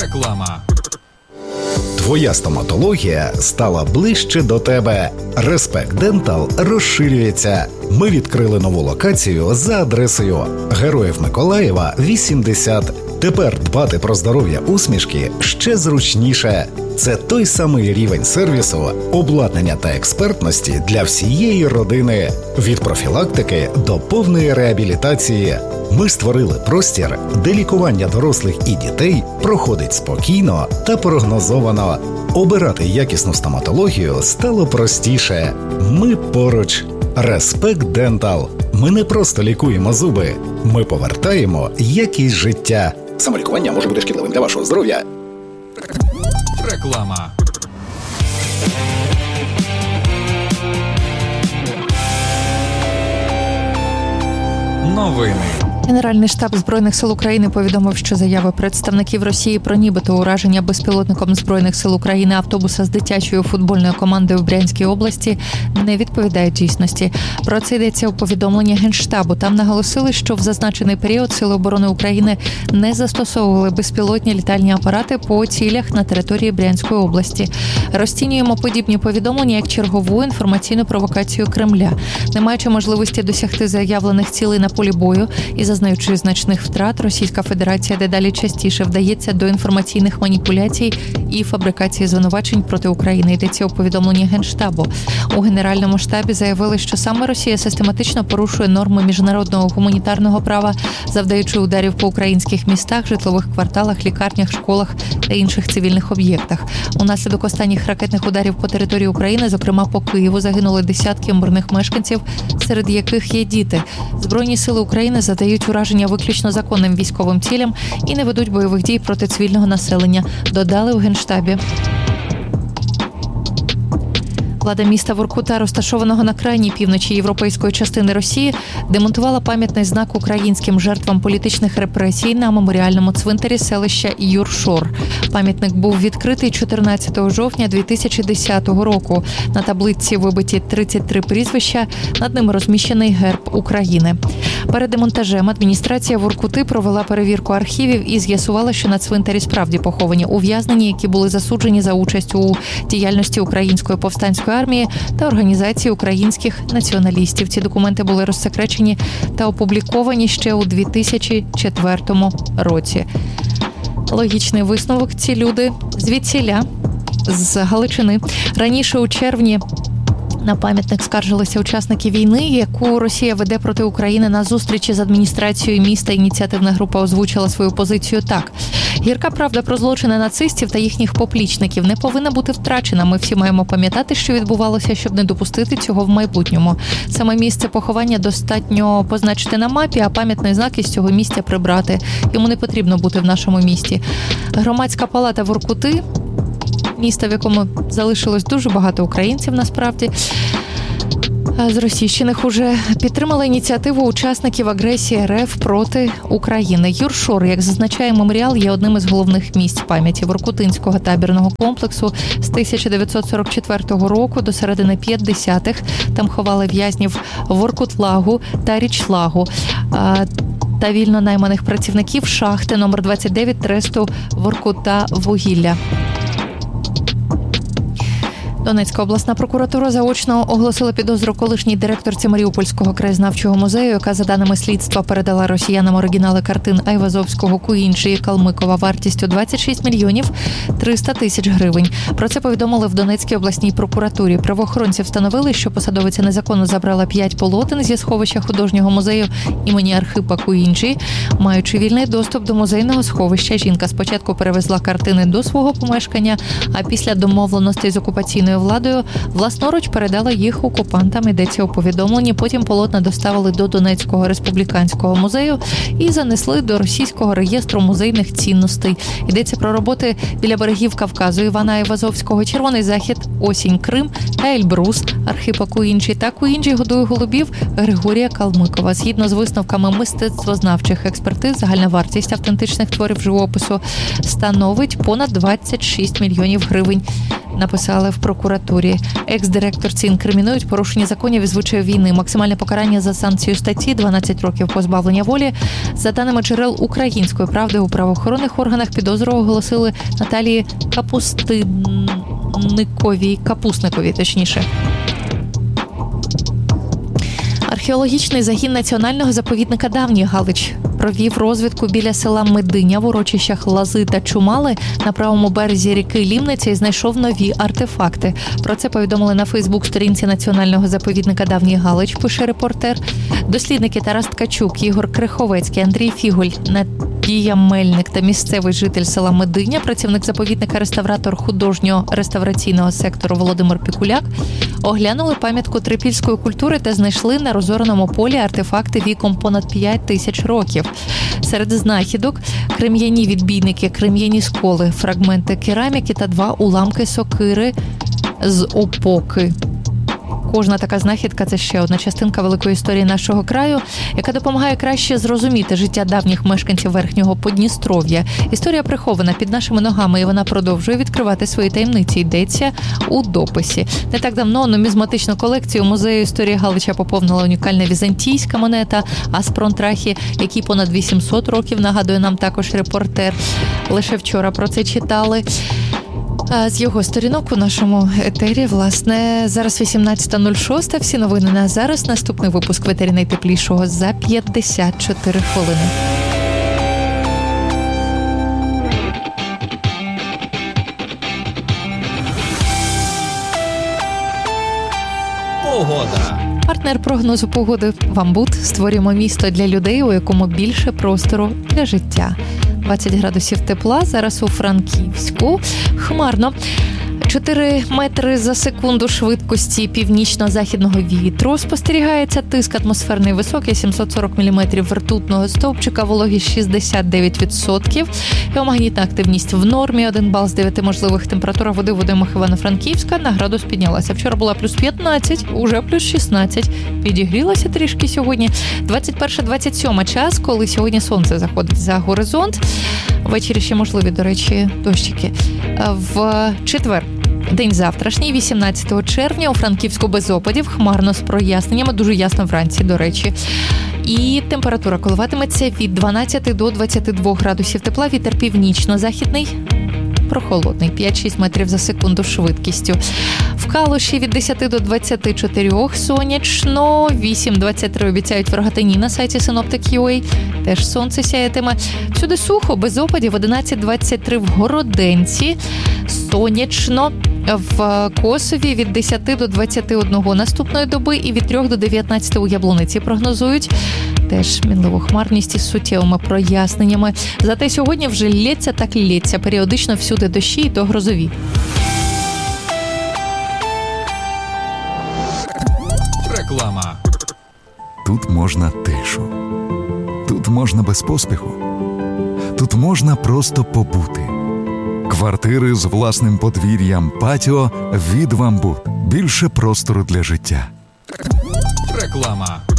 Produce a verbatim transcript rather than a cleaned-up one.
Реклама. Твоя стоматологія стала ближче до тебе. Респект Дентал розширюється. Ми відкрили нову локацію за адресою Героїв Миколаєва, вісімдесят. Тепер дбати про здоров'я усмішки ще зручніше. Це той самий рівень сервісу, обладнання та експертності для всієї родини. Від профілактики до повної реабілітації. Ми створили простір, де лікування дорослих і дітей проходить спокійно та прогнозовано. Обирати якісну стоматологію стало простіше. Ми поруч. Респект Дентал. Ми не просто лікуємо зуби. Ми повертаємо якість життя. Самолікування може бути шкідливим для вашого здоров'я. Реклама. Новини. Генеральний штаб Збройних сил України повідомив, що заяви представників Росії про нібито ураження безпілотником Збройних сил України автобуса з дитячою футбольною командою в Брянській області не відповідають дійсності. Про це йдеться у повідомленні Генштабу. Там наголосили, що в зазначений період Сили оборони України не застосовували безпілотні літальні апарати по цілях на території Брянської області. Розцінюємо подібні повідомлення як чергову інформаційну провокацію Кремля. Не маючи можливості досягти заявлених цілей на полі бою і зазнаючи значних втрат, Російська Федерація дедалі частіше вдається до інформаційних маніпуляцій і фабрикації звинувачень проти України. Йдеться у повідомленні Генштабу. У Генеральному штабі заявили, що саме Росія систематично порушує норми міжнародного гуманітарного права, завдаючи ударів по українських містах, житлових кварталах, лікарнях, школах та інших цивільних об'єктах. Унаслідок останніх ракетних ударів по території України, зокрема по Києву, загинули десятки мирних мешканців, серед яких є діти. Збройні сили України задають ураження виключно законним військовим цілям і не ведуть бойових дій проти цивільного населення, додали у Генштабі. Влада міста Воркута, розташованого на крайній півночі європейської частини Росії, демонтувала пам'ятний знак українським жертвам політичних репресій на меморіальному цвинтарі селища Юршор. Пам'ятник був відкритий чотирнадцятого жовтня дві тисячі десятого року. На таблиці вибиті тридцять три прізвища, над ними розміщений герб України. Перед демонтажем адміністрація Воркути провела перевірку архівів і з'ясувала, що на цвинтарі справді поховані ув'язнені, які були засуджені за участь у діяльності Української повстанської армії та організації українських націоналістів. Ці документи були розсекречені та опубліковані ще у дві тисячі четвертому році. Логічний висновок: ці люди звідсіля, з Галичини. Раніше у червні на пам'ятник скаржилися учасники війни, яку Росія веде проти України. На зустрічі з адміністрацією міста ініціативна група озвучила свою позицію так. Гірка правда про злочини нацистів та їхніх поплічників не повинна бути втрачена. Ми всі маємо пам'ятати, що відбувалося, щоб не допустити цього в майбутньому. Саме місце поховання достатньо позначити на мапі, а пам'ятний знак із цього місця прибрати. Йому не потрібно бути в нашому місті. Громадська палата Воркути, міста, в якому залишилось дуже багато українців насправді, з російщиних, уже підтримала ініціативу учасників агресії РФ проти України. Юршор, як зазначає меморіал, є одним із головних місць пам'яті Воркутинського табірного комплексу з тисяча дев'ятсот сорок четвертого року до середини п'ятдесятих. Там ховали в'язнів Воркутлагу та Річлагу та вільно найманих працівників шахти номер двадцять дев'ять тресту Воркута-Вугілля. Донецька обласна прокуратура заочно оголосила підозру колишній директорці Маріупольського краєзнавчого музею, яка, за даними слідства, передала росіянам оригінали картин Айвазовського, Куінджі і Калмикова вартістю двадцять шість мільйонів триста тисяч гривень. Про це повідомили в Донецькій обласній прокуратурі. Правоохоронці встановили, що посадовиця незаконно забрала п'ять полотен зі сховища художнього музею імені Архипа Куінджі. Маючи вільний доступ до музейного сховища, жінка спочатку перевезла картини до свого помешкання, а після домовленостей з окупаційною владою власноруч передала їх окупантам, йдеться у повідомленні. Потім полотна доставили до Донецького республіканського музею і занесли до російського реєстру музейних цінностей. Йдеться про роботи біля берегів Кавказу Івана Айвазовського, Червоний Захід, Осінь, Крим та Ельбрус Архипа Куінджі та Куінджі годує голубів Григорія Калмикова. Згідно з висновками мистецтвознавчих експертиз, загальна вартість автентичних творів живопису становить понад двадцять шість мільйонів гривень. написали в прокуратурі. Екс-директорці інкримінують порушення законів і звичаїв війни. Максимальне покарання за санкцію статті – дванадцять років позбавлення волі. За даними джерел Української правди, у правоохоронних органах підозру оголосили Наталії Капустинниковій, Капусниковій, точніше. Археологічний загін національного заповідника Давній Галич провів розвідку біля села Мединя в урочищах Лази та Чумали на правому березі ріки Лімниця і знайшов нові артефакти. Про це повідомили на Фейсбук-сторінці національного заповідника Давній Галич, пише репортер. Дослідники Тарас Ткачук, Ігор Криховецький, Андрій Фігуль, Надія Мельник та місцевий житель села Мединя, працівник заповідника, реставратор художньо-реставраційного сектору Володимир Пікуляк, оглянули пам'ятку трипільської культури та знайшли на розореному полі артефакти віком понад п'ять тисяч років. Серед знахідок – крем'яні відбійники, крем'яні сколи, фрагменти кераміки та два уламки сокири з опоки. Кожна така знахідка – це ще одна частинка великої історії нашого краю, яка допомагає краще зрозуміти життя давніх мешканців Верхнього Подністров'я. Історія прихована під нашими ногами, і вона продовжує відкривати свої таємниці, йдеться у дописі. Не так давно нумізматичну колекцію музею історії Галича поповнила унікальна візантійська монета Аспрон Трахі, якій понад вісімсот років, нагадує нам також репортер. Лише вчора про це читали. З його сторінок у нашому етері, власне, зараз вісімнадцята нуль шість, всі новини на зараз. Наступний випуск в етері найтеплішого за п'ятдесят чотири хвилини. Погода. Партнер прогнозу погоди «Вамбут». Створюємо місто для людей, у якому більше простору для життя. двадцять градусів тепла, зараз у Франківську. Хмарно. чотири метри за секунду швидкості північно-західного вітру. Спостерігається тиск атмосферний високий, сімсот сорок міліметрів ртутного стовпчика, вологість шістдесят дев'ять відсотків. Геомагнітна активність в нормі, один бал з дев'яти можливих. Температура води в водоймах Івано-Франківська на градус піднялася. Вчора була плюс п'ятнадцять, уже плюс шістнадцять. Підігрілася трішки сьогодні. двадцять перше двадцять сьоме час, коли сьогодні сонце заходить за горизонт. Ввечері ще можливі, до речі, дощики. В четвер. День завтрашній, вісімнадцятого червня, у Франківську без опадів, хмарно з проясненнями, дуже ясно вранці, до речі. І температура коливатиметься від дванадцяти до двадцяти двох градусів тепла, вітер північно-західний, прохолодний, п'ять-шість метрів за секунду швидкістю. В Калуші від десяти до двадцяти чотирьох сонячно, вісім двадцять три обіцяють в Рогатині на сайті синоптик крапка ю а. Теж сонце сяятиме. Всюди сухо, без опадів, одинадцять двадцять три в Городенці, сонячно. В Косові від десяти до двадцяти одного наступної доби і від трьох до дев'ятнадцяти у Яблуниці прогнозують. Теж мінливу хмарність із суттєвими проясненнями. Зате сьогодні вже лється так лється. Періодично всюди дощі і то грозові. Реклама. Тут можна тишу. Тут можна без поспіху. Тут можна просто побути. Квартири з власним подвір'ям, патіо від «Вамбут». Більше простору для життя. Реклама.